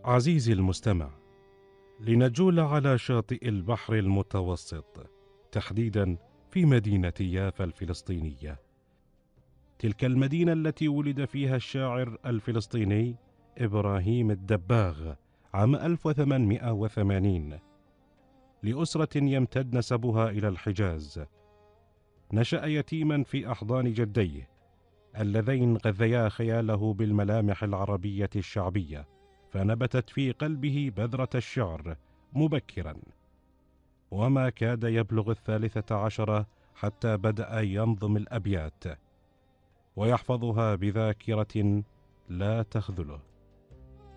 عزيزي المستمع، لنجول على شاطئ البحر المتوسط، تحديدا في مدينة يافا الفلسطينية، تلك المدينة التي ولد فيها الشاعر الفلسطيني إبراهيم الدباغ عام 1880 لأسرة يمتد نسبها إلى الحجاز. نشأ يتيما في أحضان جديه اللذين غذيا خياله بالملامح العربية الشعبية، فنبتت في قلبه بذرة الشعر مبكرا، وما كاد يبلغ 13 حتى بدأ ينظم الأبيات ويحفظها بذاكرة لا تخذله.